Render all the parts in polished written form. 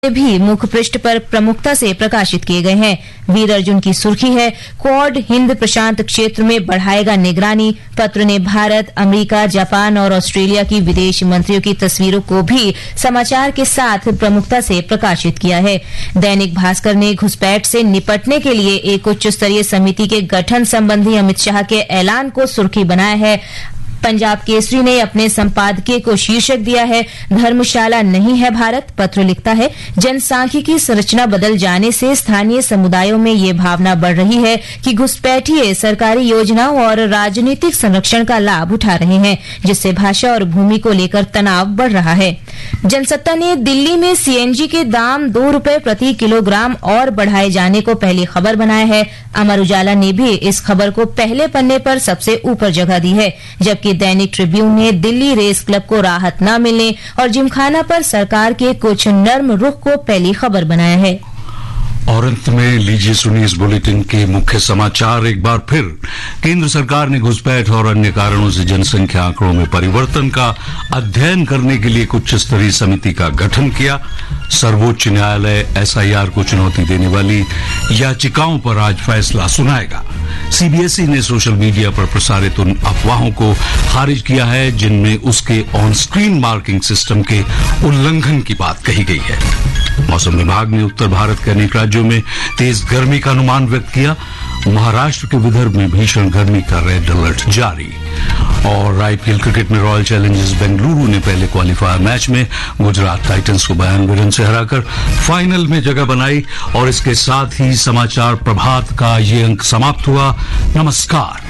भी मुख्य पृष्ठ पर प्रमुखता से प्रकाशित किए गए हैं। वीर अर्जुन की सुर्खी है, क्वाड हिंद प्रशांत क्षेत्र में बढ़ाएगा निगरानी। पत्र ने भारत, अमेरिका, जापान और ऑस्ट्रेलिया की विदेश मंत्रियों की तस्वीरों को भी समाचार के साथ प्रमुखता से प्रकाशित किया है। दैनिक भास्कर ने घुसपैठ से निपटने के लिए एक उच्च स्तरीय समिति के गठन संबंधी अमित शाह के ऐलान को सुर्खी बनाया है। पंजाब केसरी ने अपने संपादकीय को शीर्षक दिया है, धर्मशाला नहीं है भारत। पत्र लिखता है, जनसांख्यिकी संरचना बदल जाने से स्थानीय समुदायों में ये भावना बढ़ रही है कि घुसपैठिए सरकारी योजनाओं और राजनीतिक संरक्षण का लाभ उठा रहे हैं, जिससे भाषा और भूमि को लेकर तनाव बढ़ रहा है। जनसत्ता ने दिल्ली में सीएनजी के दाम 2 रुपए प्रति किलोग्राम और बढ़ाए जाने को पहली खबर बनाया है। अमर उजाला ने भी इस खबर को पहले पन्ने पर सबसे ऊपर जगह दी है, जबकि दैनिक ट्रिब्यून ने दिल्ली रेस क्लब को राहत न मिलने और जिमखाना पर सरकार के कुछ नर्म रुख को पहली खबर बनाया है। और अंत में लीजिए सुनिए इस बुलेटिन के मुख्य समाचार एक बार फिर। केंद्र सरकार ने घुसपैठ और अन्य कारणों से जनसंख्या आंकड़ों में परिवर्तन का अध्ययन करने के लिए उच्च स्तरीय समिति का गठन किया। सर्वोच्च न्यायालय एसआईआर को चुनौती देने वाली याचिकाओं पर आज फैसला सुनाएगा। सीबीएसई ने सोशल मीडिया पर प्रसारित उन अफवाहों को खारिज किया है जिनमें उसके ऑन स्क्रीन मार्किंग सिस्टम के उल्लंघन की बात कही गई है। मौसम विभाग ने उत्तर भारत के अनेक राज्यों में तेज गर्मी का अनुमान व्यक्त किया। महाराष्ट्र के विदर्भ में भीषण गर्मी का रेड अलर्ट जारी। और आईपीएल क्रिकेट में रॉयल चैलेंजर्स बेंगलुरु ने पहले क्वालिफायर मैच में गुजरात टाइटंस को 92 रन से हराकर फाइनल में जगह बनाई। और इसके साथ ही समाचार प्रभात का ये अंक समाप्त हुआ। नमस्कार।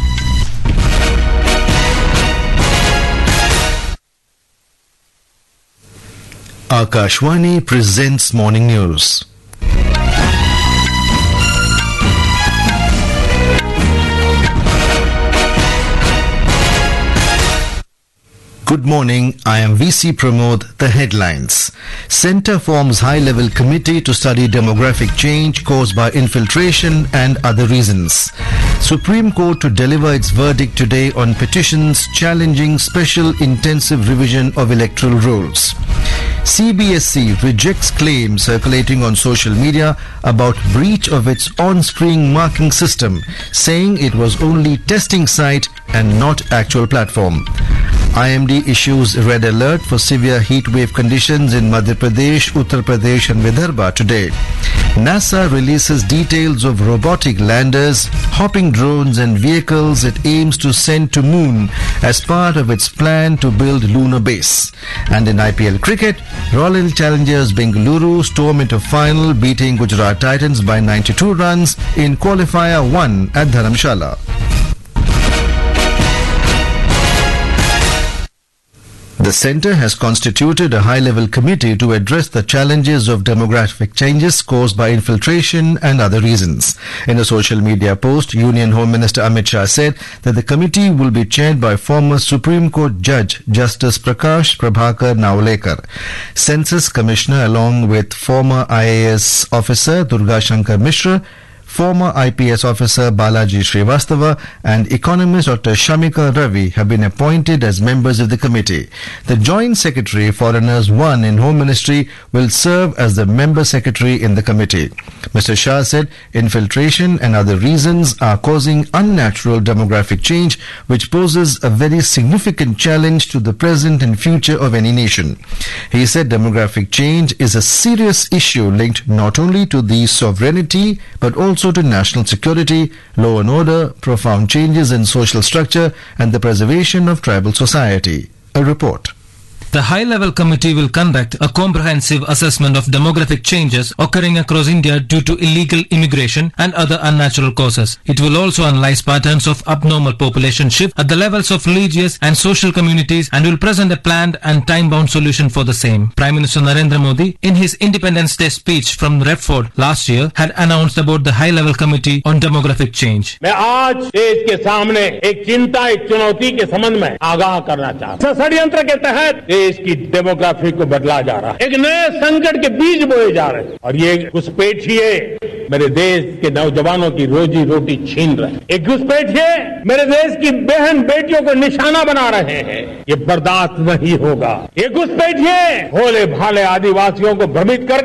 Akashwani presents Morning News. Good morning, I am VC Pramod. The headlines. Centre forms high-level committee to study demographic change caused by infiltration and other reasons. Supreme Court to deliver its verdict today on petitions challenging special intensive revision of electoral rules. CBSE rejects claims circulating on social media about breach of its on-screen marking system, saying it was only testing site and not actual platform. IMD issues red alert for severe heat wave conditions in Madhya Pradesh, Uttar Pradesh and Vidarbha today. NASA releases details of robotic landers, hopping drones and vehicles it aims to send to moon as part of its plan to build lunar base. And in IPL cricket, Royal Challengers Bengaluru storm into final, beating Gujarat Titans by 92 runs in qualifier 1 at Dharamshala. The centre has constituted a high-level committee to address the challenges of demographic changes caused by infiltration and other reasons. In a social media post, Union Home Minister Amit Shah said that the committee will be chaired by former Supreme Court Judge Justice Prakash Prabhakar Naulekar, Census Commissioner along with former IAS officer Durga Shankar Mishra, former IPS officer Balaji Srivastava and economist Dr. Shamika Ravi have been appointed as members of the committee. The Joint Secretary, Foreigners 1 in Home Ministry, will serve as the member secretary in the committee. Mr. Shah said infiltration and other reasons are causing unnatural demographic change, which poses a very significant challenge to the present and future of any nation. He said demographic change is a serious issue linked not only to the sovereignty but also to national security, law and order, profound changes in social structure and the preservation of tribal society. A report. The high-level committee will conduct a comprehensive assessment of demographic changes occurring across India due to illegal immigration and other unnatural causes. It will also analyze patterns of abnormal population shift at the levels of religious and social communities and will present a planned and time-bound solution for the same. Prime Minister Narendra Modi, in his Independence Day speech from Redford last year, had announced about the high-level committee on demographic change. मैं आज देश के सामने एक चिंता, एक चुनौती के संबंध में आगाह करना चाहता हूं। षड्यंत्र के तहत देश की डेमोग्राफी को बदला जा रहा है, एक नए संकट के बीज बोए जा रहे हैं और ये घुसपैठिए मेरे देश के नौजवानों की रोजी रोटी छीन रहे हैं। एक घुसपैठिए मेरे देश की बहन बेटियों को निशाना बना रहे हैं। ये बर्दाश्त नहीं होगा। ये घुसपैठिए भोले भाले आदिवासियों को भ्रमित कर